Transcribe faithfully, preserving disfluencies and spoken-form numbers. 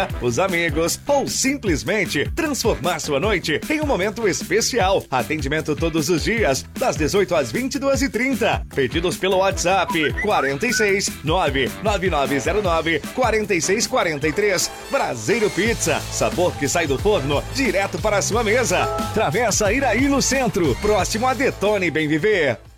os amigos ou simplesmente transformar sua noite em um momento especial. Atendimento todos os dias, das dezoito às vinte e duas e trinta. Pedidos pelo WhatsApp quarenta e seis, nove nove nove zero nove, quarenta e seis quarenta e três. Braseiro Pizza, sabor que sai do forno direto para a sua mesa. Travessa Iraí no centro, próximo a Detone Bem Viver.